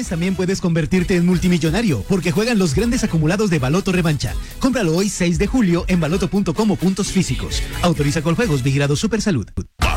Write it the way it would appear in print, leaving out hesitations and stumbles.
mes también puedes convertirte en multimillonario, porque juegan los grandes acumulados de Baloto Revancha. Cómpralo hoy 6 de julio en baloto.com o puntos físicos. Autoriza con juegos, vigilado Supersalud.